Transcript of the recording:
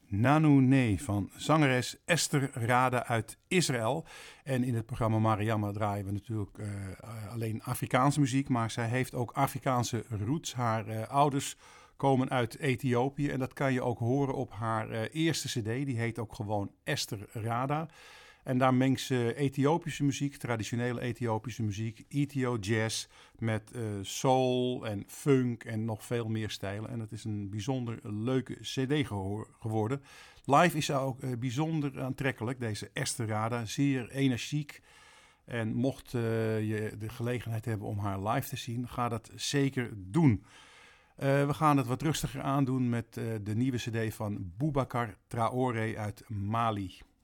Nanoune van zangeres Esther Rada uit Israël. En in het programma Mariama draaien we natuurlijk alleen Afrikaanse muziek, maar zij heeft ook Afrikaanse roots. Haar ouders komen uit Ethiopië en dat kan je ook horen op haar eerste cd. Die heet ook gewoon Esther Rada. En daar mengt ze Ethiopische muziek, traditionele Ethiopische muziek, Ethio jazz met soul en funk en nog veel meer stijlen. En het is een bijzonder leuke cd geworden. Live is ze ook bijzonder aantrekkelijk, deze Esther Rada, zeer energiek. En mocht je de gelegenheid hebben om haar live te zien, ga dat zeker doen. We gaan het wat rustiger aandoen met de nieuwe cd van Boubacar Traoré uit Mali.